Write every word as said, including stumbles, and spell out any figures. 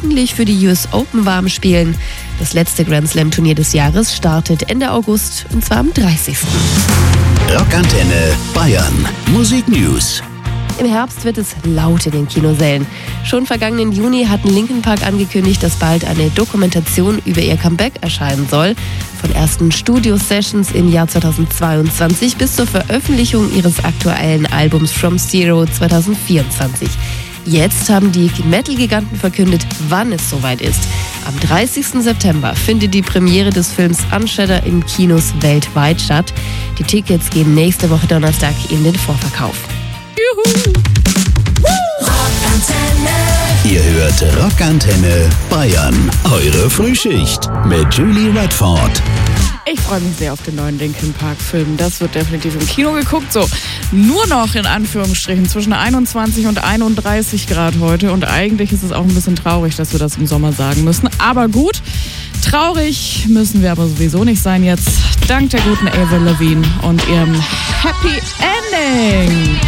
eigentlich für die U S Open warm spielen. Das letzte Grand Slam Turnier des Jahres startet Ende August und zwar am dreißigsten Rockantenne Bayern Musik News. Im Herbst wird es laut in den Kinosälen. Schon vergangenen Juni hatten Linkin Park angekündigt, dass bald eine Dokumentation über ihr Comeback erscheinen soll. Von ersten Studio-Sessions im Jahr zweitausendzweiundzwanzig bis zur Veröffentlichung ihres aktuellen Albums From Zero zweitausendvierundzwanzig. Jetzt haben die Metal-Giganten verkündet, wann es soweit ist. Am dreißigsten September findet die Premiere des Films Unshudder in Kinos weltweit statt. Die Tickets gehen nächste Woche Donnerstag in den Vorverkauf. Juhu! Ihr hört Rockantenne Bayern, eure Frühschicht mit Julie Redford. Ich freue mich sehr auf den neuen Linkin Park Film. Das wird definitiv im Kino geguckt. So, nur noch in Anführungsstrichen zwischen einundzwanzig und einunddreißig Grad heute. Und eigentlich ist es auch ein bisschen traurig, dass wir das im Sommer sagen müssen. Aber gut, traurig müssen wir aber sowieso nicht sein jetzt. Dank der guten Avril Lavigne und ihrem Happy Ending.